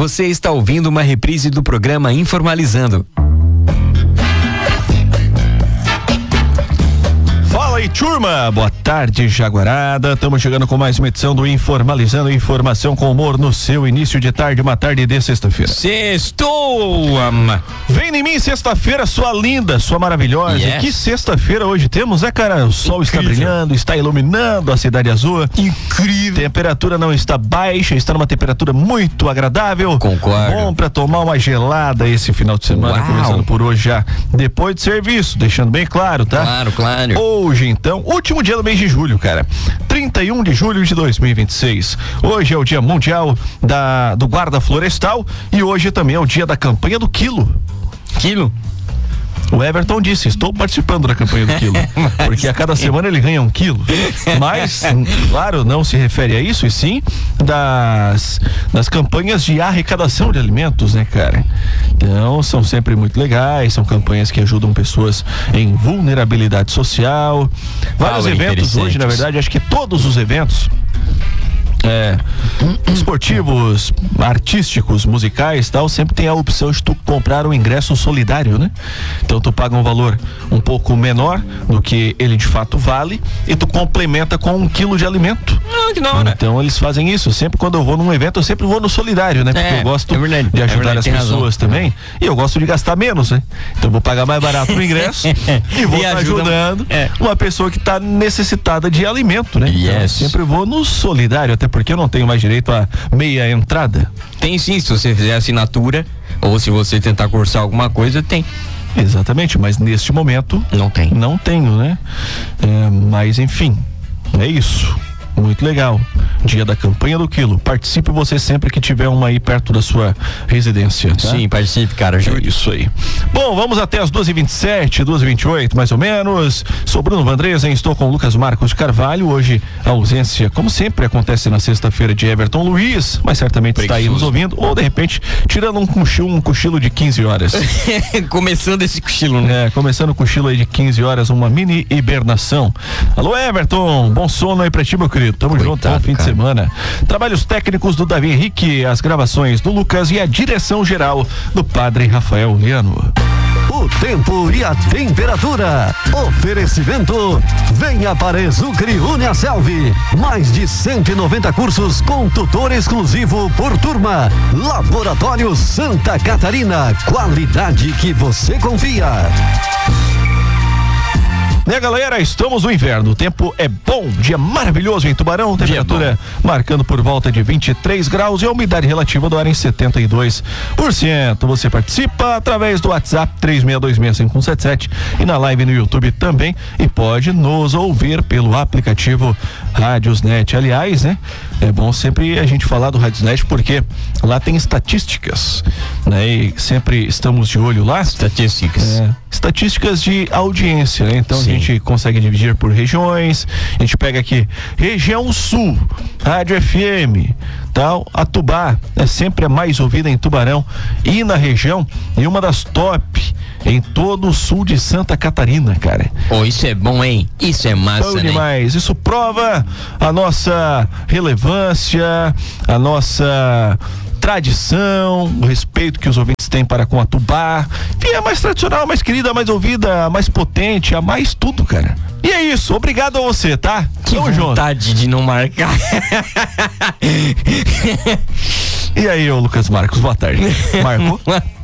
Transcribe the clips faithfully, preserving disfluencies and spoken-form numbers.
Você está ouvindo uma reprise do programa Informalizando. Fala aí, turma! Boa tarde, Jaguarada. Estamos chegando com mais uma edição do Informalizando, informação com humor no seu início de tarde, uma tarde de sexta-feira. Sextou, ama. Vem em mim, sexta-feira, sua linda, sua maravilhosa. Yes. Que sexta-feira hoje temos, né, cara? O sol Incrível. Está brilhando, está iluminando a cidade azul. Incrível. Temperatura não está baixa, está numa temperatura muito agradável. Concordo. Bom pra tomar uma gelada esse final de semana, Uau. Começando por hoje já, depois de serviço, deixando bem claro, tá? Claro, claro. Hoje, então, último dia do mês de julho, cara. trinta e um de julho de dois mil e vinte e seis. Hoje é o Dia Mundial da, do Guarda Florestal e hoje também é o dia da campanha do quilo. Quilo? O Everton disse, estou participando da campanha do quilo, porque a cada semana ele ganha um quilo, mas, claro, não se refere a isso, e sim das, das campanhas de arrecadação de alimentos, né, cara? Então, são sempre muito legais, são campanhas que ajudam pessoas em vulnerabilidade social, vários ah, eventos hoje, na verdade, acho que todos os eventos É, esportivos, artísticos, musicais, tal, sempre tem a opção de tu comprar um ingresso solidário, né? Então tu paga um valor um pouco menor do que ele de fato vale e tu complementa com um quilo de alimento. Ah, que não, né? Então eles fazem isso. Sempre quando eu vou num evento, eu sempre vou no solidário, né? Porque é, eu gosto é verdade, de ajudar é verdade, as tem pessoas razão. também. E eu gosto de gastar menos, né? Então eu vou pagar mais barato o ingresso e vou E estar ajuda, ajudando é. uma pessoa que está necessitada de alimento, né? Então, eu Yes. sempre vou no solidário, até porque eu não tenho mais direito a meia entrada. Tem sim, se você fizer assinatura ou se você tentar cursar alguma coisa, tem. Exatamente, mas neste momento Não tem. não tenho, né? É, mas enfim, é isso. Muito legal. Dia da campanha do quilo. Participe você sempre que tiver uma aí perto da sua residência, tá? Sim, participe, cara. É isso aí. Bom, vamos até as duas e vinte e sete, duas e vinte e oito, mais ou menos. Sou Bruno Vandresen, estou com o Lucas Marcos de Carvalho. Hoje, a ausência, como sempre acontece na sexta-feira, de Everton Luiz, mas certamente Preguiçoso. está aí nos ouvindo, ou de repente, tirando um cochilo, um cochilo de quinze horas. Começando esse cochilo, né? É, começando o cochilo aí de quinze horas, uma mini hibernação. Alô, Everton, bom sono aí pra ti, meu querido. Tamo Coitado, junto, bom fim cara. de semana. Trabalhos técnicos do Davi Henrique, as gravações do Lucas e a direção geral do Padre Rafael Liano. O tempo e a temperatura. Oferecimento. Venha para Exucre Uniaselv. Mais de cento e noventa cursos com tutor exclusivo por turma. Laboratório Santa Catarina. Qualidade que você confia. Né, galera, estamos no inverno, o tempo é bom, dia maravilhoso em Tubarão, temperatura marcando por volta de vinte e três graus e a umidade relativa do ar em setenta e dois por cento. Você participa através do WhatsApp três seis dois seis cinco um sete sete e na live no YouTube também, e pode nos ouvir pelo aplicativo Radiosnet. Aliás, né, é bom sempre a gente falar do Radiosnet porque lá tem estatísticas, né, e sempre estamos de olho lá. Estatísticas. É, estatísticas de audiência, né? Então Sim. a gente consegue dividir por regiões. A gente pega aqui região sul, Rádio F M, tal, Atubá é sempre a mais ouvida em Tubarão e na região, e uma das top em todo o sul de Santa Catarina, cara. Oh, isso é bom, hein? Isso é massa, Bom né? demais. Isso prova a nossa relevância, a nossa tradição, o respeito que os ouvintes têm para com a Tubá. Enfim, é mais tradicional, mais querida, mais ouvida, mais potente, a mais tudo, cara. E é isso, obrigado a você, tá? Que Tamo junto. vontade de não marcar. E aí, ô Lucas Marcos, boa tarde. Marcou?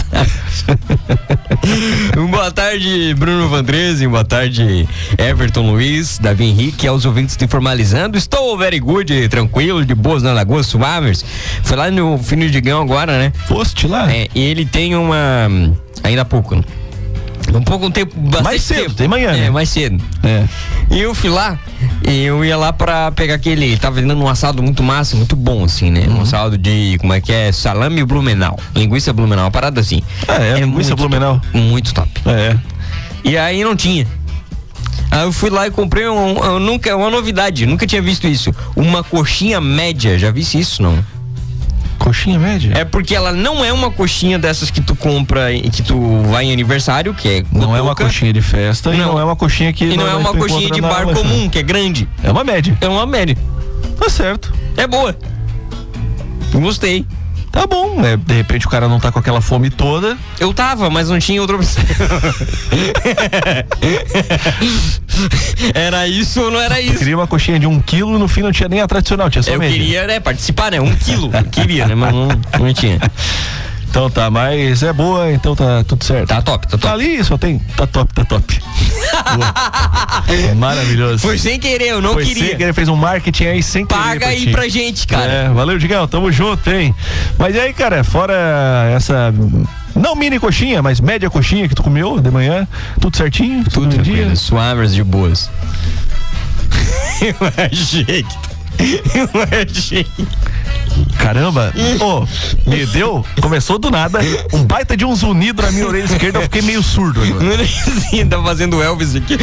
Boa tarde, Bruno Vandresen. Boa tarde, Everton Luiz, Davi Henrique, aos ouvintes do Informalizando. Estou very good, tranquilo, de boas na Lagoa, suaves. Foi lá no Fino de Gão agora, né? Foste lá? É, e ele tem uma... Ainda há pouco, né? Um pouco, um tempo, bastante Mais cedo, tempo. tem manhã, É, né? mais cedo. É. E eu fui lá, e eu ia lá pra pegar aquele, ele tava vendendo um assado muito massa, muito bom, assim, né? Uhum. Um assado de, como é que é? Salame Blumenau, linguiça Blumenau, uma parada assim. Ah, é, linguiça muito Blumenau. top, muito top. É. E aí não tinha. Aí eu fui lá e comprei um, eu nunca, uma novidade, nunca tinha visto isso. Uma coxinha média, já visse isso, não? Coxinha média? É porque ela não é uma coxinha dessas que tu compra, e que tu vai em aniversário, que é Não é uma cotoca, coxinha de festa e Não. não é uma coxinha que... e não é uma tu coxinha encontra de na bar lanchonete. comum, que é grande. É uma média. É uma média. Tá certo. É boa. Gostei. Tá bom, né? De repente o cara não tá com aquela fome toda. Eu tava, mas não tinha outra opção. Era isso ou não era isso? Eu queria uma coxinha de um quilo, no fim não tinha nem a tradicional, tinha só Eu média. queria, né, participar, né? Um quilo. Eu queria, né? Mas não, não tinha. Então tá, mas é boa, então tá tudo certo. Tá top, tá top. Tá ali, só tem. Tá top, tá top. É maravilhoso. Foi sem querer, eu não Foi queria. sem querer, fez um marketing aí sem querer. Paga pra aí ti. pra gente, cara. É, valeu, Digão, tamo junto, hein? Mas e aí, cara, fora essa. Não mini coxinha, mas média coxinha que tu comeu de manhã, tudo certinho? Tudo no tranquilo, dia? suaves de boas. Eu achei que... Eu achei... Caramba, ô, me deu, começou do nada, um baita de um zunido na minha orelha esquerda, eu fiquei meio surdo agora. Não assim, tá fazendo Elvis aqui.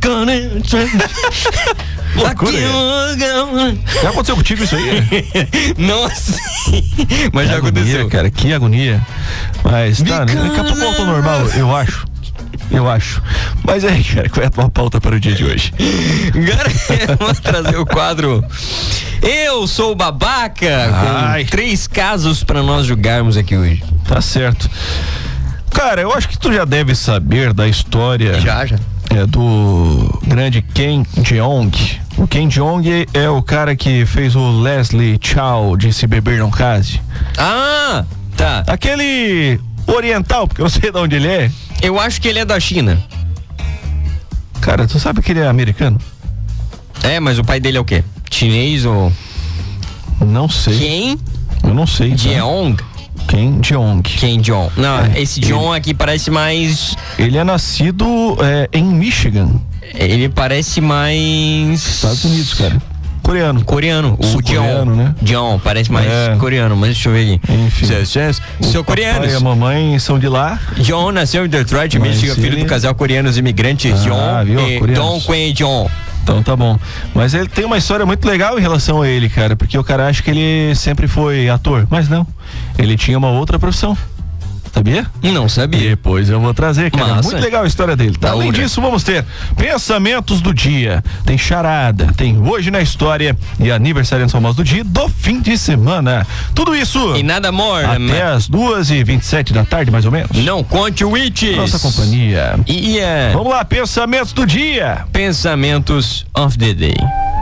Loucura, já aconteceu contigo isso aí? Não assim, mas Que já agonia, aconteceu. cara, que agonia. Mas tá, daqui a pouco volta ao normal, eu acho. Eu acho. Mas aí, cara, qual é a tua pauta para o dia de hoje? Agora vamos trazer o quadro Eu Sou Babaca, Ai. com três casos para nós julgarmos aqui hoje. Tá certo. Cara, eu acho que tu já deve saber da história Já, já. é, do grande Kim Jeong. O Kim Jeong é o cara que fez o Leslie Chow de Se Beber Não Case. Ah, tá. Aquele oriental, porque eu sei de onde ele é. Eu acho que ele é da China. Cara, tu sabe que ele é americano? É, mas o pai dele é o quê? Chinês ou... Não sei. Quem? Eu não sei. tá? Jeong? Kim Jeong. Quem John? Não, É, esse ele- John aqui parece mais... Ele é nascido é, em Michigan, Ele parece mais... Estados Unidos, cara. Coreano. Coreano. O Sul-coreano, John. né? John, parece mais É. coreano, mas deixa eu ver aqui. Enfim. São O coreanos. papai e a mamãe são de lá. John nasceu em Detroit, Mas Michigan, filho ele- do casal coreanos imigrantes Ah, John viu? e Coreanos. Dong Queen John. Então tá bom. Mas ele tem uma história muito legal em relação a ele, cara. Porque o cara acha que ele sempre foi ator. Mas não. Ele tinha uma outra profissão. Sabia? Não sabia. Depois eu vou trazer, cara. Massa. Muito legal a história dele. Tá? Da Além hora. disso, vamos ter pensamentos do dia. Tem charada, tem hoje na história e aniversários famosos do dia do fim de semana. Tudo isso E nada more. até né? as duas e vinte e sete da tarde, mais ou menos. Não conte witches. Nossa companhia. E é Vamos lá, pensamentos do dia. pensamentos of the day.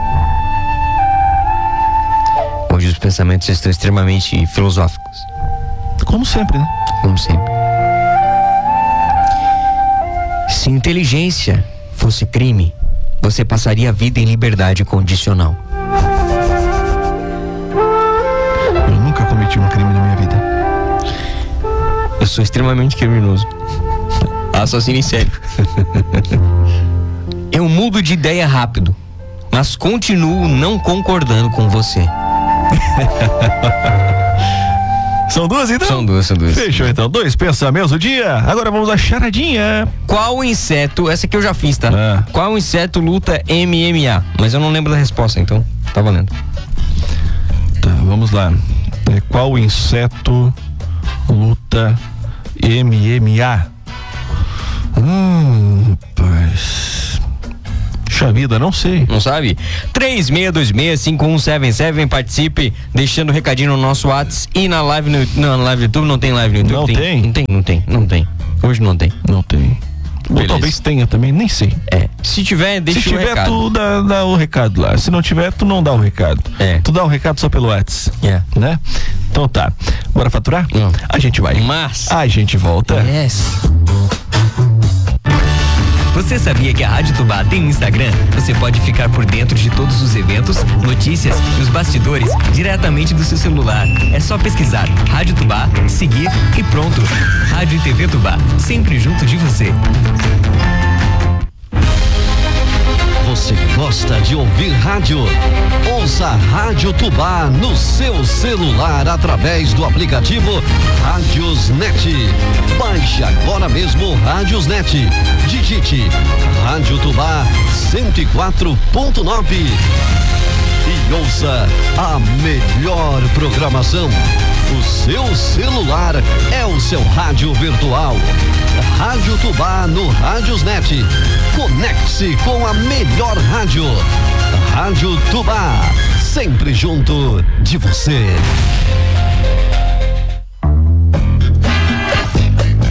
Hoje os pensamentos estão extremamente filosóficos, Como sempre, né? como sempre. Se inteligência fosse crime, você passaria a vida em liberdade condicional. Eu nunca cometi um crime na minha vida. Eu sou extremamente criminoso. Assassino em série. Eu mudo de ideia rápido, mas continuo não concordando com você. São duas então? São duas, são duas. Fechou então. Dois pensamentos do dia. Agora vamos à charadinha. Qual inseto, essa que eu já fiz, tá? Ah. Qual inseto luta M M A? Mas eu não lembro da resposta, então tá valendo. Tá, vamos lá. É, qual inseto luta M M A? Hum, rapaz. Puxa vida, não sei. Não sabe? três seis dois seis cinco um sete sete, participe, deixando o recadinho no nosso WhatsApp e na live no, não, na live do YouTube. Não tem live no YouTube? Não tem? Não tem, não tem, não tem. Hoje não tem. Não tem. Ou Beleza. talvez tenha também, nem sei. É. Se tiver, deixa Se o tiver, recado. tu dá, dá o recado lá. Se não tiver, tu não dá o recado. É. Tu dá o recado só pelo WhatsApp. É. Né? Então tá. Bora faturar? Não. A gente vai. Mas. A gente volta. Yes. Você sabia que a Rádio Tubá tem um Instagram? Você pode ficar por dentro de todos os eventos, notícias e os bastidores diretamente do seu celular. É só pesquisar Rádio Tubá, seguir e pronto. Rádio e T V Tubá, sempre junto de você. Você gosta de ouvir rádio? Ouça a Rádio Tubá no seu celular através do aplicativo Rádiosnet. Baixe agora mesmo o Rádiosnet. Digite Rádio Tubá cento e quatro ponto nove e ouça a melhor programação. O seu celular é o seu rádio virtual. Rádio Tubá no Rádiosnet. Conecte-se com a melhor rádio. Rádio Tubá, sempre junto de você.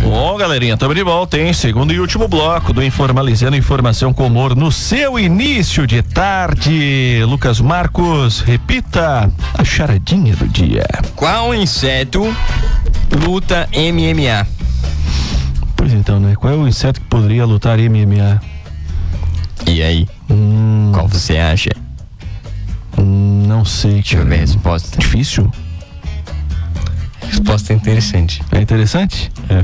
Bom, galerinha, estamos de volta, hein? Segundo e último bloco do Informalizando Informação com Humor no seu início de tarde. Lucas Marcos, repita a charadinha do dia. Qual inseto luta M M A? Pois então, né? Qual é o inseto que poderia lutar M M A? E aí? Hum, Qual você acha? hum, não sei. Deixa eu ver a resposta. Difícil? Resposta interessante. É interessante? É.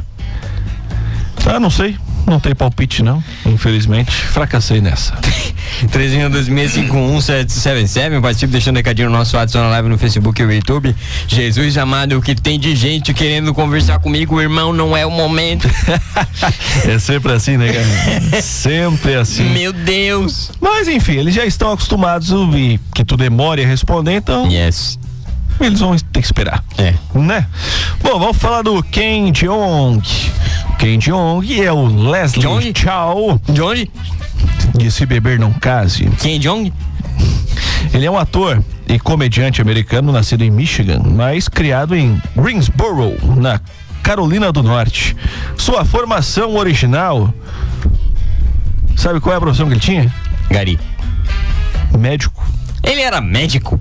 Ah, não sei. Não tem palpite, não. Infelizmente, fracassei nessa. três um dois seis cinco um sete sete sete. Participe deixando um recadinho no nosso WhatsApp, na live no Facebook e no YouTube. Jesus amado, o que tem de gente querendo conversar comigo, irmão, não é o momento. É sempre assim, né, cara? Sempre assim. Meu Deus. Mas enfim, eles já estão acostumados a ouvir que tu demore a responder, então Yes. eles vão ter que esperar. É. Né? Bom, vamos falar do Ken Jeong. Ken Jeong é o Leslie Jeong? Chow De onde? de Se Beber Não Case. Quem Jong? Ele é um ator e comediante americano nascido em Michigan, mas criado em Greensboro, na Carolina do Norte. Sua formação original, sabe qual é a profissão que ele tinha? Gari. Médico. Ele era médico?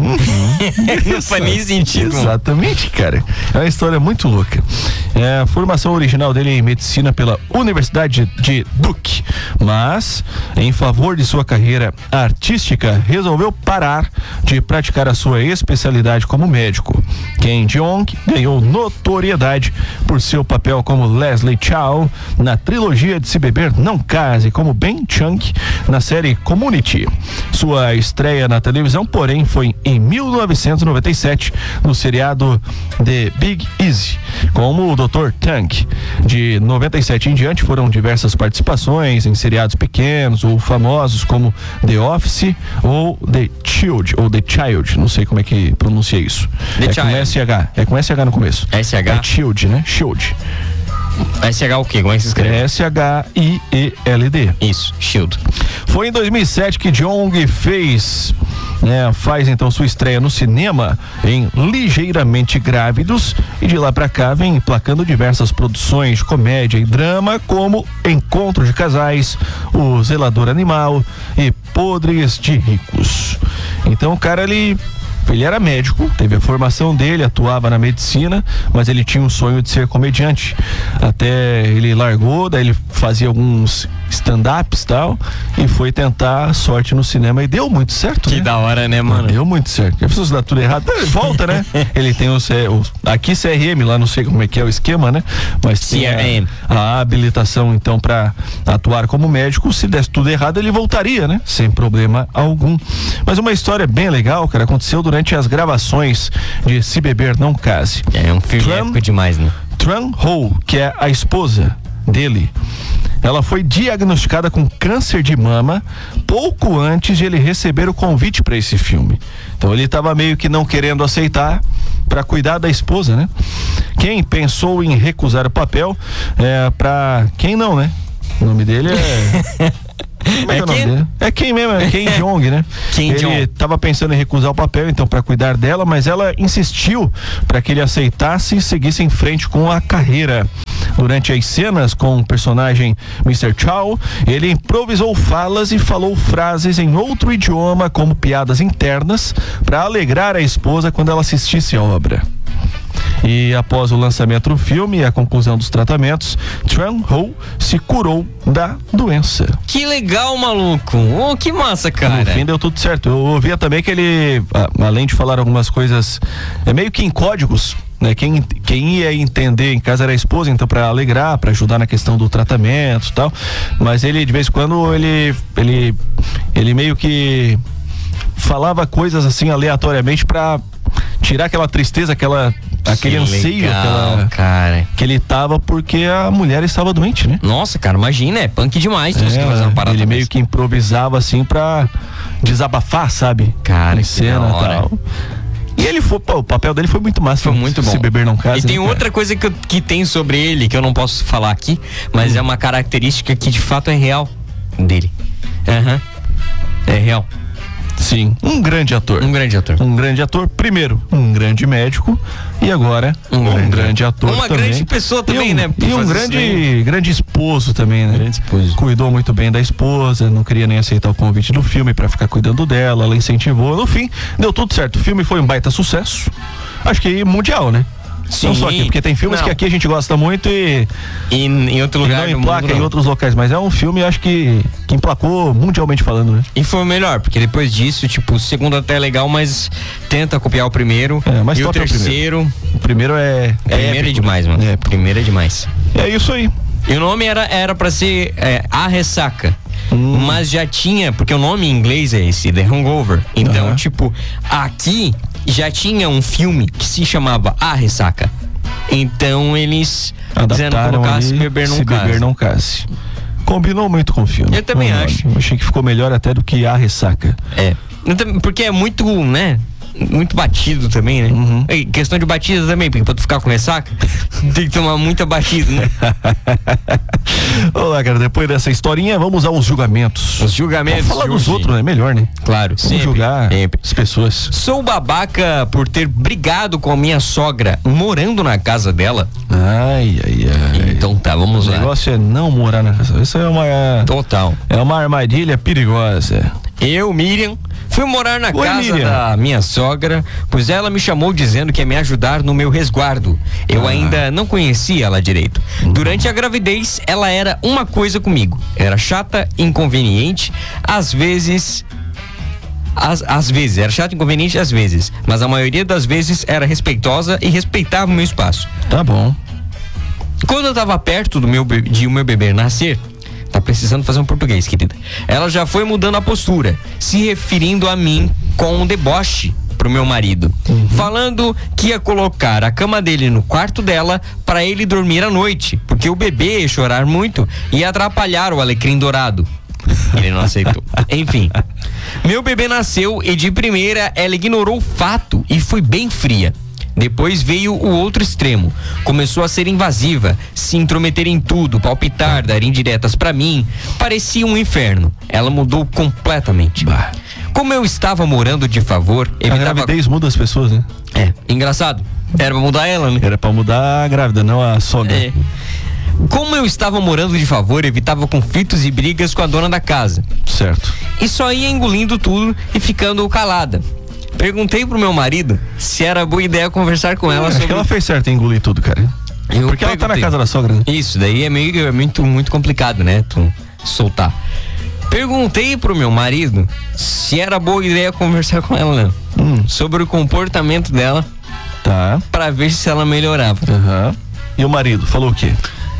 Não faz nem sentido. Exatamente, cara. É uma história muito louca. É, a formação original dele é em medicina pela Universidade de Duke, mas em favor de sua carreira artística, resolveu parar de praticar a sua especialidade como médico. Ken Jeong ganhou notoriedade por seu papel como Leslie Chow na trilogia de Se Beber Não Case, como Ben Chunk na série Community. Sua estreia na televisão, porém, foi em mil novecentos e noventa e sete no seriado The Big Easy, como o doutor Tank. De noventa e sete em diante foram diversas participações em seriados pequenos ou famosos como The Office ou The Child, ou The Child, não sei como é que pronuncia isso. The é Child. com S H, é com S H no começo. S H? É Shield, né? Shield. S H o quê? Como é que se escreve? É S H I E L D. Isso, Shield. Foi em dois mil e sete que Jeong fez, né, faz então sua estreia no cinema em Ligeiramente Grávidos, e de lá pra cá vem emplacando diversas produções de comédia e drama, como Encontro de Casais, O Zelador Animal e Podres de Ricos. Então o cara, ele Ele era médico, teve a formação dele, atuava na medicina, mas ele tinha um sonho de ser comediante. Até ele largou, daí ele fazia alguns stand-ups e tal, e foi tentar a sorte no cinema, e deu muito certo, Que né? da hora, né, mano? Deu muito certo. Já pessoas dá tudo errado, volta, né? Ele tem o, C, o aqui C R M, lá não sei como é que é o esquema, né? Mas C R tem M. a, a habilitação então para atuar como médico. Se desse tudo errado, ele voltaria, né? Sem problema algum. Mas uma história bem legal, cara, aconteceu durante as gravações de Se Beber Não Case. É um filme Tran- épico demais, né? Tran Ho, que é a esposa dele, ela foi diagnosticada com câncer de mama pouco antes de ele receber o convite para esse filme. Então ele estava meio que não querendo aceitar para cuidar da esposa, né? Quem pensou em recusar o papel, é para quem não, né? O nome dele é Como é, que é o nome quem? dele? É quem mesmo, é Ken Jeong, né? Ken ele Jeong. tava pensando em recusar o papel, então, para cuidar dela, mas ela insistiu para que ele aceitasse e seguisse em frente com a carreira. Durante as cenas com o personagem mister Chow, ele improvisou falas e falou frases em outro idioma, como piadas internas, para alegrar a esposa quando ela assistisse a obra. E após o lançamento do filme e a conclusão dos tratamentos, Tran Ho se curou da doença. Que legal, maluco. Oh, que massa, cara. No fim deu tudo certo. Eu ouvia também que ele, a- além de falar algumas coisas, é meio que em códigos, né? Quem, quem ia entender em casa era a esposa, então para alegrar, para ajudar na questão do tratamento e tal. Mas ele, de vez em quando, ele, ele, ele meio que falava coisas assim aleatoriamente para tirar aquela tristeza, aquela, aquele Que anseio, legal, aquela, cara. que ele tava porque a mulher estava doente, né? Nossa, cara, imagina, é punk demais tu conseguir fazer uma parada ele meio dessa. que improvisava assim pra desabafar, sabe? Cara, em que cena da e hora. tal. E ele foi, pô, o papel dele foi muito massa. Foi muito bom. Se Beber Não Case. E tem né, cara? outra coisa que, eu- que tem sobre ele, que eu não posso falar aqui, mas Hum. é uma característica que de fato é real dele. Aham. É real. Sim, um grande ator. Um grande ator. Um grande ator, primeiro, um grande médico e agora um, um grande, grande ator Uma também. grande pessoa também, e um, né? E um grande, grande esposo também, né? Grande esposo. Cuidou muito bem da esposa, não queria nem aceitar o convite do filme pra ficar cuidando dela, ela incentivou. No fim, deu tudo certo. O filme foi um baita sucesso. Acho que mundial, né? Sim. Não só aqui, porque tem filmes Não. que aqui a gente gosta muito e, E em outro e lugar não do emplaca mundo, em não. outros locais, mas é um filme, acho que, que emplacou mundialmente falando, né? E foi o melhor, porque depois disso, tipo, o segundo até é legal, mas tenta copiar o primeiro. É, mas e o top é o terceiro. O primeiro é. O primeiro é, épico, demais, mano. É, Primeiro é demais. é isso aí. E o nome era, era pra ser é, A Ressaca. Hum. Mas já tinha, porque o nome em inglês é esse, The Hangover. Então, Aham. tipo, aqui já tinha um filme que se chamava A Ressaca. Então eles dizendo que Adaptaram colocasse ali, beber não se case. beber não case. Combinou muito com o filme. Eu também Não, acho. Eu achei que ficou melhor até do que A Ressaca. É. Então, porque é muito, né? Muito batido também, né? Uhum. E questão de batida também, porque pra tu ficar com ressaca, tem que tomar muita batida, né? Olá, cara, depois dessa historinha, vamos aos julgamentos. Os julgamentos. Vamos falar de dos hoje. outros, né? Melhor, né? Claro, Vamos sempre, julgar sempre. as pessoas. Sou babaca por ter brigado com a minha sogra morando na casa dela. Ai, ai, ai. Então tá, vamos O lá. negócio é não morar na casa. Isso é uma, Total. é uma armadilha perigosa. Eu, Miriam, fui morar na Oi, casa Miriam. da minha sogra, pois ela me chamou dizendo que ia me ajudar no meu resguardo. Eu Ah. ainda não conhecia ela direito. Durante a gravidez, ela era uma coisa comigo. Era chata, inconveniente, às vezes... Às, às vezes, era chata, inconveniente às vezes. Mas a maioria das vezes era respeitosa e respeitava o meu espaço. Tá bom. Quando eu tava perto do meu, be- de o meu bebê nascer, tá precisando fazer um português, querida. Ela já foi mudando a postura, se referindo a mim com um deboche pro meu marido, falando que ia colocar a cama dele no quarto dela para ele dormir à noite, porque o bebê ia chorar muito e ia atrapalhar o alecrim dourado. Ele não aceitou. Enfim, meu bebê nasceu e de primeira ela ignorou o fato e foi bem fria. Depois veio o outro extremo. Começou a ser invasiva, se intrometer em tudo, palpitar, dar indiretas pra mim. Parecia um inferno. Ela mudou completamente. Bah. Como eu estava morando de favor, A evitava... gravidez muda as pessoas, né? É, engraçado. Era pra mudar ela, né? Era pra mudar a grávida, não a sogra. É. Como eu estava morando de favor, evitava conflitos e brigas com a dona da casa. Certo. E só ia engolindo tudo e ficando calada. Perguntei pro meu marido se era boa ideia conversar com ela Acho sobre... que ela fez certo em engolir tudo, cara. Eu Porque ela tá na perguntei. casa da sogra, né? Isso, daí é meio é muito, muito complicado, né? Tu soltar. Perguntei pro meu marido se era boa ideia conversar com ela, né? Hum, Sobre o comportamento dela tá. pra ver se ela melhorava. Aham. E o marido falou o quê?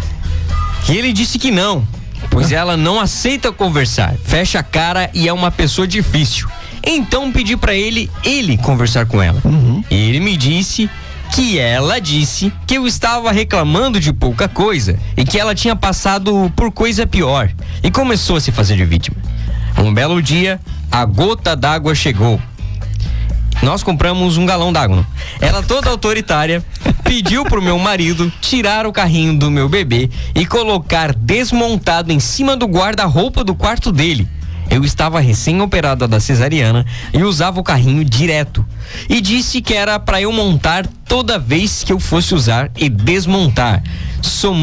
E ele disse que não, pois ela não aceita conversar, fecha a cara e é uma pessoa difícil. Então pedi pra ele, ele conversar com ela. Uhum. E ele me disse que ela disse que eu estava reclamando de pouca coisa e que ela tinha passado por coisa pior e começou a se fazer de vítima. Um belo dia, a gota d'água chegou. Nós compramos um galão d'água. Ela toda autoritária pediu pro meu marido tirar o carrinho do meu bebê e colocar desmontado em cima do guarda-roupa do quarto dele. Eu estava recém-operada da cesariana e usava o carrinho direto. E disse que era pra eu montar toda vez que eu fosse usar e desmontar. Som